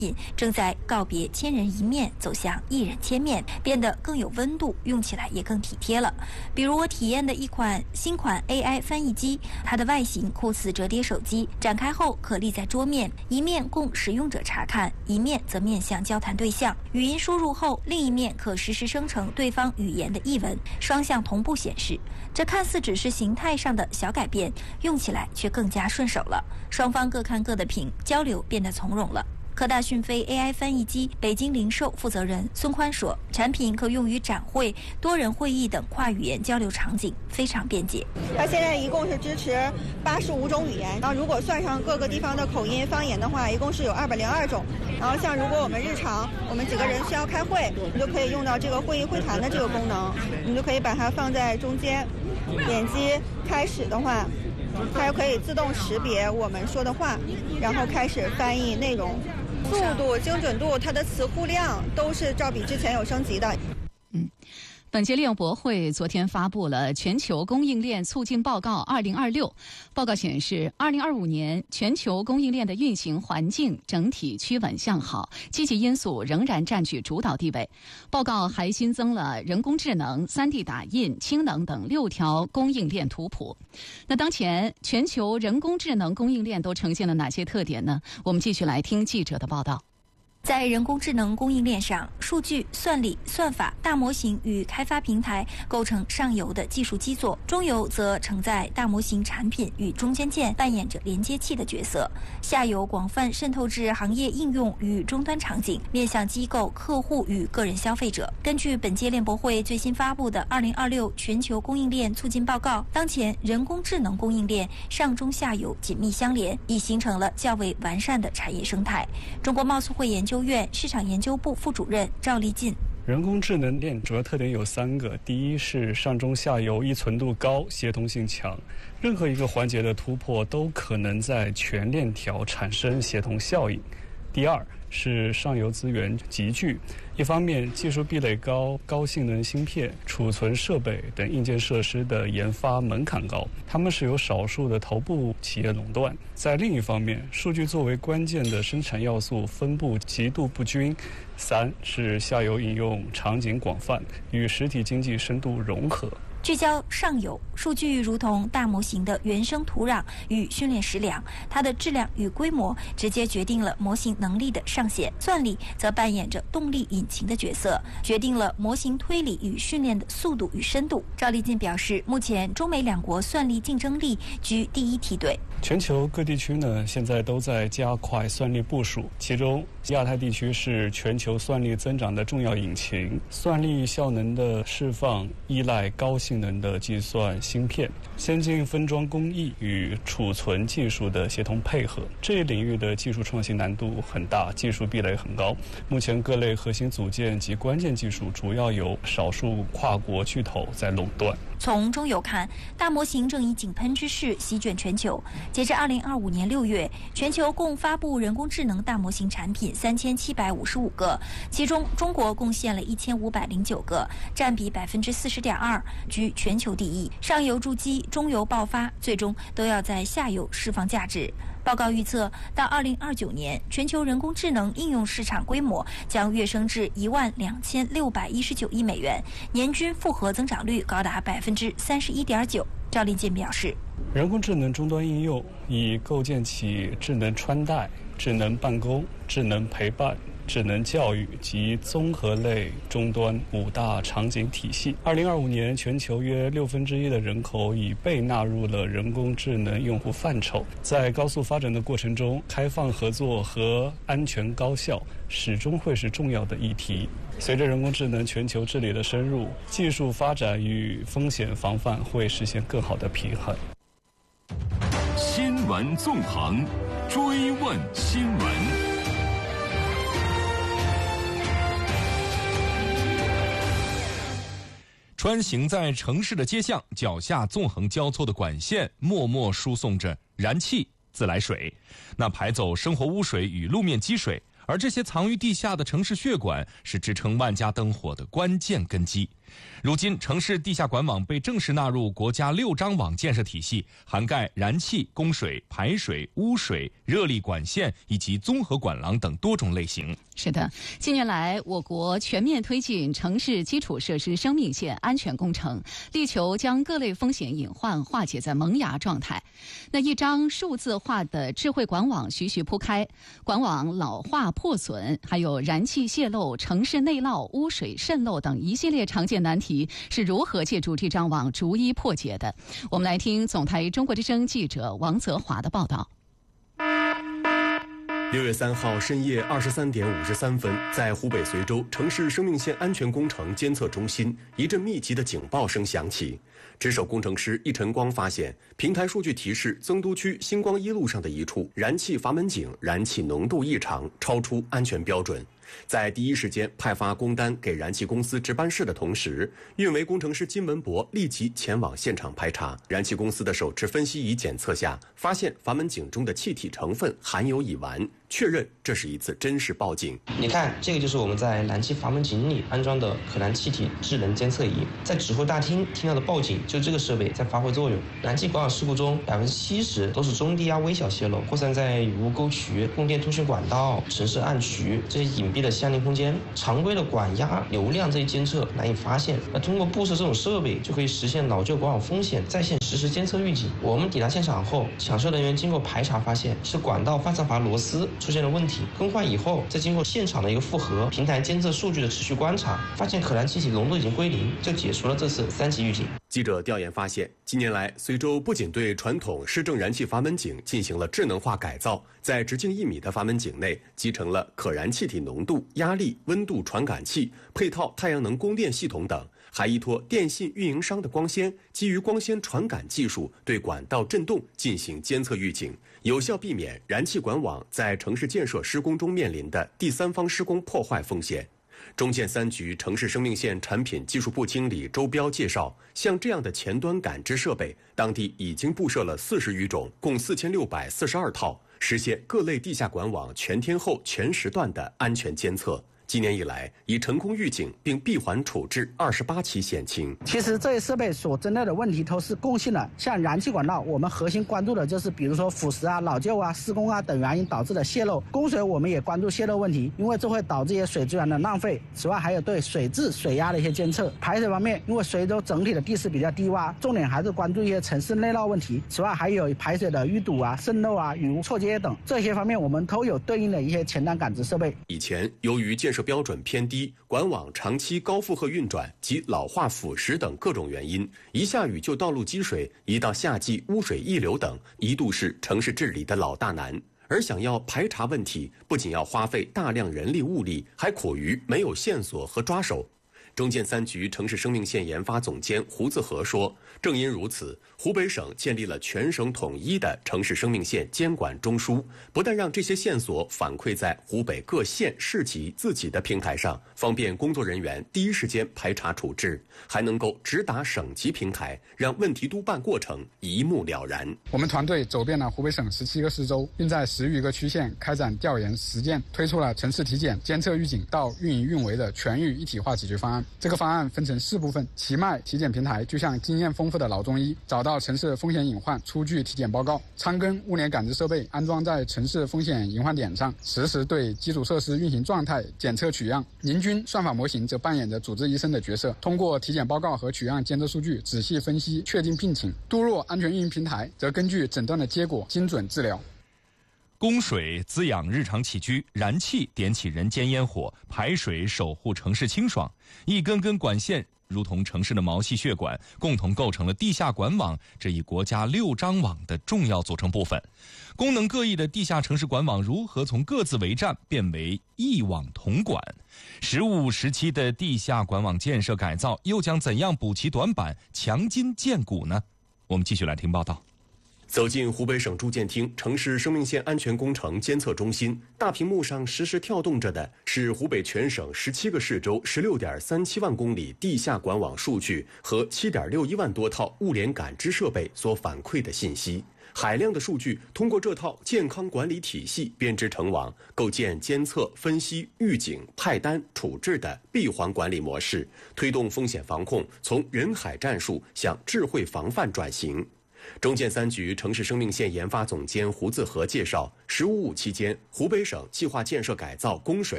正在告别千人一面，走向一人千面，变得更有温度，用起来也更体贴了。比如我体验的一款新款 AI 翻译机，它的外形酷似折叠手机，展开后可立在桌面，一面供使用者查看，一面则面向交谈对象。语音输入后，另一面可实时生成对方语言的译文，双向同步显示。这看似只是形态上的小改变，用起来却更加顺手了。双方各看各的屏，交流变得从容了。科大讯飞 AI 翻译机北京零售负责人孙宽说，产品可用于展会、多人会议等跨语言交流场景，非常便捷。 它现在一共是支持85种语言，然后如果算上各个地方的口音方言的话，一共是有202种。然后像如果我们日常我们几个人需要开会，你就可以用到这个会议会谈的这个功能，你就可以把它放在中间，点击开始的话，它就可以自动识别我们说的话，然后开始翻译内容。速度、精准度，它的词库量都是照比之前有升级的。 本届利用博会昨天发布了《全球供应链促进报告2026》。报告显示，2025年全球供应链的运行环境整体趋稳向好，积极因素仍然占据主导地位。报告还新增了人工智能、3D 打印、氢能等6条供应链图谱。那当前全球人工智能供应链都呈现了哪些特点呢？我们继续来听记者的报道。 在人工智能供应链上，数据、算力、算法、大模型与开发平台构成上游的技术基座，中游则承载大模型产品与中间件，扮演着连接器的角色。下游广泛渗透至行业应用与终端场景，面向机构、客户与个人消费者。根据本届链博会最新发布的2026全球供应链促进报告，当前人工智能供应链上中下游紧密相连，已形成了较为完善的产业生态。中国贸促会研究院市场研究部副主任赵立进， 人工智能链主要特点有3个，第一是上中下游依存度高，协同性强，任何一个环节的突破都可能在全链条产生协同效应。第二是上游资源集聚，一方面技术壁垒高，高性能芯片、储存设备等硬件设施的研发门槛高，他们是由少数的头部企业垄断；在另一方面，数据作为关键的生产要素分布极度不均。3是下游应用场景广泛，与实体经济深度融合。 聚焦上游，数据如同大模型的原生土壤与训练食粮，它的质量与规模直接决定了模型能力的上限。算力则扮演着动力引擎的角色，决定了模型推理与训练的速度与深度。赵立进表示，目前中美2国算力竞争力居第1梯队。 全球各地区呢，现在都在加快算力部署，其中亚太地区是全球算力增长的重要引擎。算力效能的释放依赖高性能的计算芯片、先进分装工艺与储存技术的协同配合。这一领域的技术创新难度很大，技术壁垒很高。目前各类核心组件及关键技术主要由少数跨国巨头在垄断。 从中游看，大模型正以井喷之势席卷全球。截至2025年6月，全球共发布人工智能大模型产品3755个，其中中国贡献了1509个，占比40.2%，居全球第1。上游筑基，中游爆发，最终都要在下游释放价值。报告预测，到2029年，全球人工智能应用市场规模将跃升至12619亿美元，年均复合增长率高达31.9%。赵立进表示， 人工智能终端应用已构建起智能穿戴、智能办公、智能陪伴、智能教育及综合类终端5大场景体系。2025年，全球约1/6的人口已被纳入了人工智能用户范畴。在高速发展的过程中，开放合作和安全高效始终会是重要的议题。随着人工智能全球治理的深入，技术发展与风险防范会实现更好的平衡。 新闻纵横，追问新闻。穿行在城市的街巷，脚下纵横交错的管线默默输送着燃气、自来水，那排走生活污水与路面积水。而这些藏于地下的城市血管是支撑万家灯火的关键根基。 如今，城市地下管网被正式纳入国家6张网建设体系，涵盖燃气、供水、排水、污水、热力管线以及综合管廊等多种类型。 是的，近年来，我国全面推进城市基础设施生命线安全工程，力求将各类风险隐患化解在萌芽状态。那一张数字化的智慧管网徐徐铺开，管网老化破损，还有燃气泄漏、城市内涝、污水渗漏等一系列常见难题是如何借助这张网逐一破解的？我们来听总台中国之声记者王泽华的报道。 6月3号深夜23点53分，在湖北随州城市生命线安全工程监测中心，一阵密集的警报声响起。值守工程师易晨光发现，平台数据提示增都区星光1路上的一处燃气阀门井燃气浓度异常，超出安全标准。在第一时间派发工单给燃气公司值班室的同时，运维工程师金文博立即前往现场排查。燃气公司的手持分析仪检测下，发现阀门井中的气体成分含有乙烷，确认这是一次真实报警。 你看，这个就是我们在燃气阀门井里安装的可燃气体智能监测仪，在指挥大厅听到的报警，就这个设备在发挥作用。燃气管网事故中，70%都是中低压微小泄漏，扩散在雨污沟渠、供电通讯管道、城市暗渠这些隐蔽的相邻空间，常规的管压、流量这一监测难以发现。那通过布设这种设备，就可以实现老旧管网风险在线实时监测预警。我们抵达现场后，抢修人员经过排查发现是管道换散阀螺丝出现了问题，更换以后，再经过现场的一个复核、平台监测数据的持续观察，发现可燃气体浓度已经归零，就解除了这次3级预警。 记者调研发现，近年来，随州不仅对传统市政燃气阀门井进行了智能化改造，在直径1米的阀门井内集成了可燃气体浓度、压力、温度传感器，配套太阳能供电系统等，还依托电信运营商的光纤，基于光纤传感技术对管道振动进行监测预警，有效避免燃气管网在城市建设施工中面临的第三方施工破坏风险。中建3局城市生命线产品技术部经理周彪介绍，像这样的前端感知设备，当地已经布设了40余种，共4642套，实现各类地下管网全天候全时段的安全监测。今年以来，已成功预警并闭环处置28起险情。 其实这些设备所针对的问题都是共性的，像燃气管道，我们核心关注的就是比如说腐蚀啊、老旧啊、施工啊等原因导致的泄漏。供水我们也关注泄漏问题，因为这会导致一些水资源的浪费。此外，还有对水质、水压的一些监测。排水方面，因为随州整体的地势比较低洼，重点还是关注一些城市内涝问题。此外，还有排水的淤堵啊、渗漏啊、雨污错接等这些方面，我们都有对应的一些前端感知设备。 以前由于建设标准偏低，管网长期高负荷运转及老化腐蚀等各种原因，一下雨就道路积水，一到夏季污水溢流等，一度是城市治理的老大难。而想要排查问题，不仅要花费大量人力物力，还苦于没有线索和抓手。中建3局城市生命线研发总监胡自和说，正因如此，湖北省建立了全省统一的城市生命线监管中枢，不但让这些线索反馈在湖北各县市级自己的平台上，方便工作人员第一时间排查处置，还能够直达省级平台，让问题督办过程一目了然。 我们团队走遍了湖北省17个市州，并在10余个区县开展调研实践，推出了城市体检、监测预警到运营运维的全域一体化解决方案。这个方案分成4部分，其迈体检平台就像经验丰富的老中医，找到城市风险隐患，出具体检报告；昌根物联感知设备安装在城市风险隐患点上，实时对基础设施运行状态检测取样。宁军算法模型则扮演着主治医生的角色，通过体检报告和取样监测数据仔细分析，确定病情。都若安全运营平台则根据诊断的结果精准治疗。 供水滋养日常起居，燃气点起人间烟火，排水守护城市清爽。一根根管线如同城市的毛细血管，共同构成了地下管网这一国家6张网的重要组成部分。功能各异的地下城市管网如何从各自为战变为一网统管？15、17的地下管网建设改造又将怎样补齐短板、强筋健骨呢？我们继续来听报道。 走进湖北省住建厅城市生命线安全工程监测中心，大屏幕上实时跳动着的是湖北全省17个市州16.37万公里地下管网数据和7.61万多套物联感知设备所反馈的信息。 海量的数据通过这套健康管理体系编织成网，构建监测、分析、预警、派单、处置的闭环管理模式，推动风险防控从人海战术向智慧防范转型。中建3局城市生命线研发总监胡自和介绍，“15+5”期间，湖北省计划建设改造供水